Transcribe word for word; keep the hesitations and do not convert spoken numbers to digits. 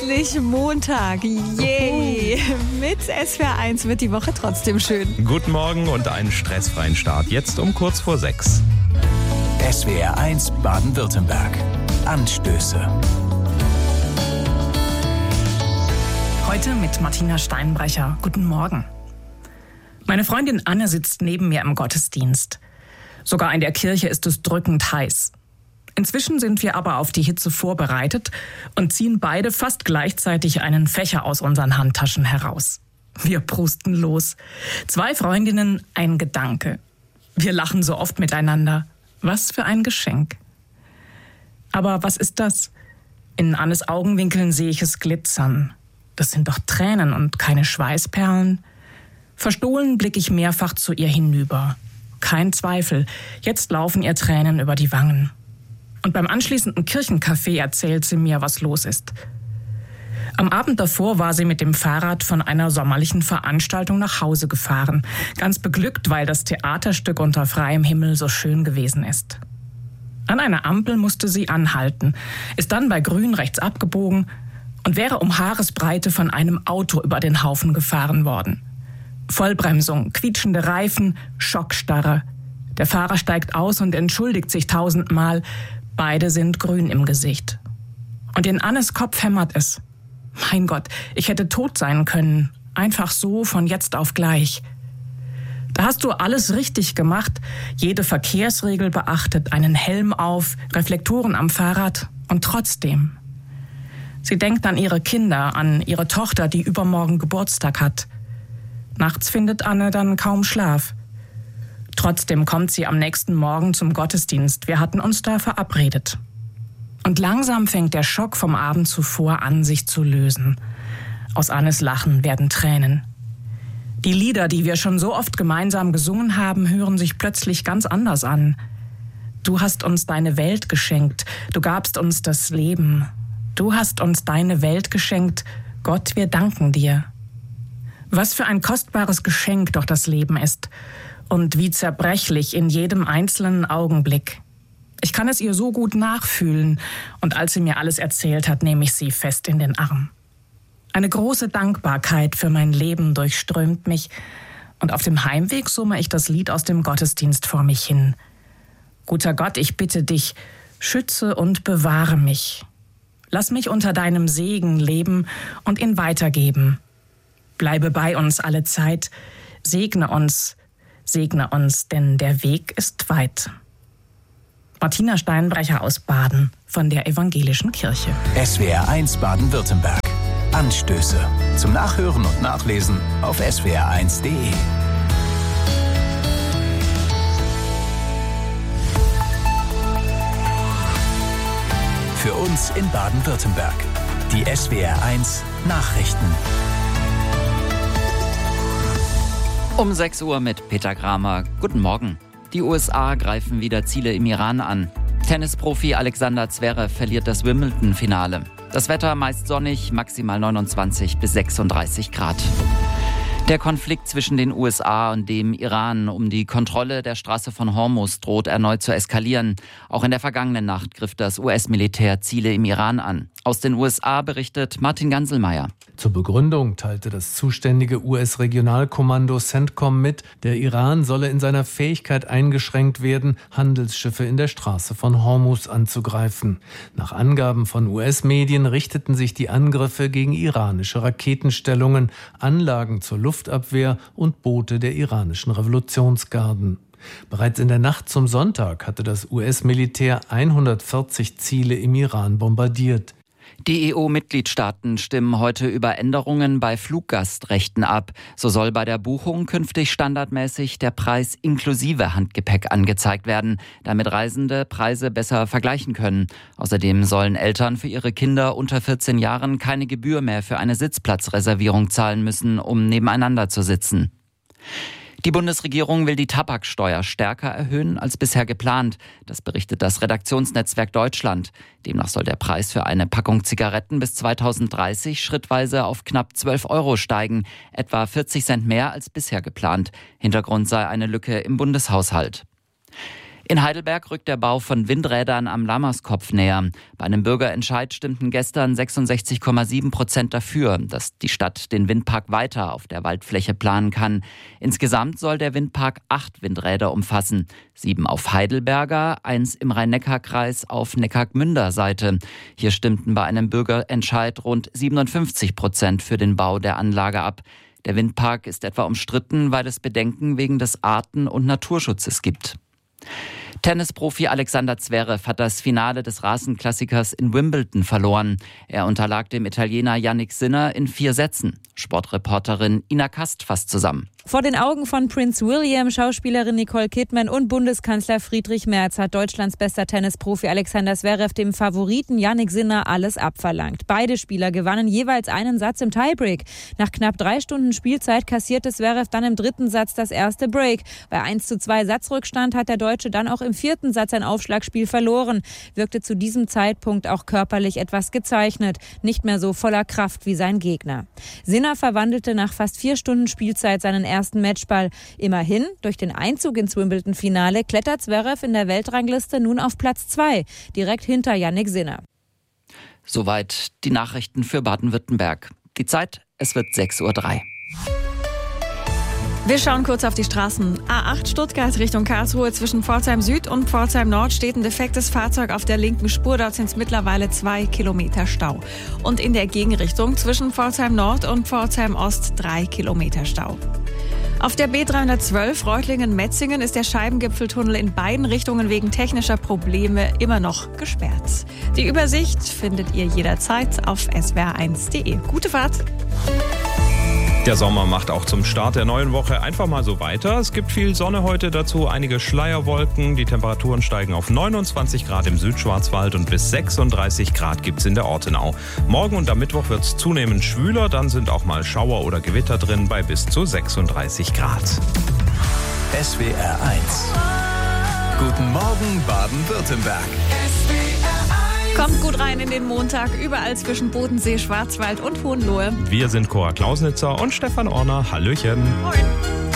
endlich Montag. Yay! Mit S W R eins wird die Woche trotzdem schön. Guten Morgen und einen stressfreien Start. Jetzt um kurz vor sechs. S W R eins Baden-Württemberg. Anstöße. Heute mit Martina Steinbrecher. Guten Morgen. Meine Freundin Anne sitzt neben mir im Gottesdienst. Sogar in der Kirche ist es drückend heiß. Inzwischen sind wir aber auf die Hitze vorbereitet und ziehen beide fast gleichzeitig einen Fächer aus unseren Handtaschen heraus. Wir prusten los. Zwei Freundinnen, ein Gedanke. Wir lachen so oft miteinander. Was für ein Geschenk. Aber was ist das? In Annes Augenwinkeln sehe ich es glitzern. Das sind doch Tränen und keine Schweißperlen. Verstohlen blicke ich mehrfach zu ihr hinüber. Kein Zweifel, jetzt laufen ihr Tränen über die Wangen. Und beim anschließenden Kirchencafé erzählt sie mir, was los ist. Am Abend davor war sie mit dem Fahrrad von einer sommerlichen Veranstaltung nach Hause gefahren. Ganz beglückt, weil das Theaterstück unter freiem Himmel so schön gewesen ist. An einer Ampel musste sie anhalten, ist dann bei Grün rechts abgebogen und wäre um Haaresbreite von einem Auto über den Haufen gefahren worden. Vollbremsung, quietschende Reifen, Schockstarre. Der Fahrer steigt aus und entschuldigt sich tausendmal. Beide sind grün im Gesicht. Und in Annes Kopf hämmert es. Mein Gott, ich hätte tot sein können. Einfach so, von jetzt auf gleich. Da hast du alles richtig gemacht, jede Verkehrsregel beachtet, einen Helm auf, Reflektoren am Fahrrad und trotzdem. Sie denkt an ihre Kinder, an ihre Tochter, die übermorgen Geburtstag hat. Nachts findet Anne dann kaum Schlaf. Trotzdem kommt sie am nächsten Morgen zum Gottesdienst. Wir hatten uns da verabredet. Und langsam fängt der Schock vom Abend zuvor an, sich zu lösen. Aus Annes Lachen werden Tränen. Die Lieder, die wir schon so oft gemeinsam gesungen haben, hören sich plötzlich ganz anders an. Du hast uns deine Welt geschenkt. Du gabst uns das Leben. Du hast uns deine Welt geschenkt. Gott, wir danken dir. Was für ein kostbares Geschenk doch das Leben ist und wie zerbrechlich in jedem einzelnen Augenblick. Ich kann es ihr so gut nachfühlen und als sie mir alles erzählt hat, nehme ich sie fest in den Arm. Eine große Dankbarkeit für mein Leben durchströmt mich und auf dem Heimweg summe ich das Lied aus dem Gottesdienst vor mich hin. Guter Gott, ich bitte dich, schütze und bewahre mich. Lass mich unter deinem Segen leben und ihn weitergeben. Bleibe bei uns alle Zeit, segne uns, segne uns, denn der Weg ist weit. Martina Steinbrecher aus Baden von der Evangelischen Kirche. S W R eins Baden-Württemberg. Anstöße. Zum Nachhören und Nachlesen auf S W R eins punkt de. Für uns in Baden-Württemberg. Die S W R eins Nachrichten. Um sechs Uhr mit Peter Kramer. Guten Morgen. Die U S A greifen wieder Ziele im Iran an. Tennisprofi Alexander Zverev verliert das Wimbledon-Finale. Das Wetter meist sonnig, maximal neunundzwanzig bis sechsunddreißig Grad. Der Konflikt zwischen den U S A und dem Iran um die Kontrolle der Straße von Hormuz droht erneut zu eskalieren. Auch in der vergangenen Nacht griff das U S-Militär Ziele im Iran an. Aus den U S A berichtet Martin Ganselmeier. Zur Begründung teilte das zuständige U S-Regionalkommando CENTCOM mit, der Iran solle in seiner Fähigkeit eingeschränkt werden, Handelsschiffe in der Straße von Hormuz anzugreifen. Nach Angaben von U S-Medien richteten sich die Angriffe gegen iranische Raketenstellungen, Anlagen zur Luftabwehr und Boote der iranischen Revolutionsgarden. Bereits in der Nacht zum Sonntag hatte das U S-Militär hundertvierzig Ziele im Iran bombardiert. Die E U-Mitgliedstaaten stimmen heute über Änderungen bei Fluggastrechten ab. So soll bei der Buchung künftig standardmäßig der Preis inklusive Handgepäck angezeigt werden, damit Reisende Preise besser vergleichen können. Außerdem sollen Eltern für ihre Kinder unter vierzehn Jahren keine Gebühr mehr für eine Sitzplatzreservierung zahlen müssen, um nebeneinander zu sitzen. Die Bundesregierung will die Tabaksteuer stärker erhöhen als bisher geplant. Das berichtet das Redaktionsnetzwerk Deutschland. Demnach soll der Preis für eine Packung Zigaretten bis zweitausenddreißig schrittweise auf knapp zwölf Euro steigen, etwa vierzig Cent mehr als bisher geplant. Hintergrund sei eine Lücke im Bundeshaushalt. In Heidelberg rückt der Bau von Windrädern am Lammerskopf näher. Bei einem Bürgerentscheid stimmten gestern sechsundsechzig Komma sieben Prozent dafür, dass die Stadt den Windpark weiter auf der Waldfläche planen kann. Insgesamt soll der Windpark acht Windräder umfassen. Sieben auf Heidelberger, eins im Rhein-Neckar-Kreis auf Neckargmünder Seite. Hier stimmten bei einem Bürgerentscheid rund siebenundfünfzig Prozent für den Bau der Anlage ab. Der Windpark ist etwa umstritten, weil es Bedenken wegen des Arten- und Naturschutzes gibt. Tennisprofi Alexander Zverev hat das Finale des Rasenklassikers in Wimbledon verloren. Er unterlag dem Italiener Jannik Sinner in vier Sätzen. Sportreporterin Ina Kast fasst zusammen. Vor den Augen von Prince William, Schauspielerin Nicole Kidman und Bundeskanzler Friedrich Merz hat Deutschlands bester Tennisprofi Alexander Zverev dem Favoriten Jannik Sinner alles abverlangt. Beide Spieler gewannen jeweils einen Satz im Tiebreak. Nach knapp drei Stunden Spielzeit kassierte Zverev dann im dritten Satz das erste Break. Bei eins zu zwei Satzrückstand hat der Deutsche dann auch im vierten Satz ein Aufschlagspiel verloren. Wirkte zu diesem Zeitpunkt auch körperlich etwas gezeichnet. Nicht mehr so voller Kraft wie sein Gegner. Sinner verwandelte nach fast vier Stunden Spielzeit seinen ersten Matchball. Immerhin, durch den Einzug ins Wimbledon-Finale klettert Zverev in der Weltrangliste nun auf Platz zwei, direkt hinter Jannik Sinner. Soweit die Nachrichten für Baden-Württemberg. Die Zeit, es wird sechs Uhr drei. Wir schauen kurz auf die Straßen. A acht Stuttgart Richtung Karlsruhe zwischen Pforzheim Süd und Pforzheim Nord steht ein defektes Fahrzeug auf der linken Spur. Dort sind es mittlerweile zwei Kilometer Stau. Und in der Gegenrichtung zwischen Pforzheim Nord und Pforzheim Ost drei Kilometer Stau. Auf der B dreihundertzwölf Reutlingen-Metzingen ist der Scheibengipfeltunnel in beiden Richtungen wegen technischer Probleme immer noch gesperrt. Die Übersicht findet ihr jederzeit auf s w r eins punkt de. Gute Fahrt! Der Sommer macht auch zum Start der neuen Woche einfach mal so weiter. Es gibt viel Sonne heute, dazu einige Schleierwolken. Die Temperaturen steigen auf neunundzwanzig Grad im Südschwarzwald und bis sechsunddreißig Grad gibt es in der Ortenau. Morgen und am Mittwoch wird es zunehmend schwüler, dann sind auch mal Schauer oder Gewitter drin bei bis zu sechsunddreißig Grad. S W R eins. Guten Morgen Baden-Württemberg. Kommt gut rein in den Montag, überall zwischen Bodensee, Schwarzwald und Hohenlohe. Wir sind Cora Klausnitzer und Stefan Orner. Hallöchen. Moin.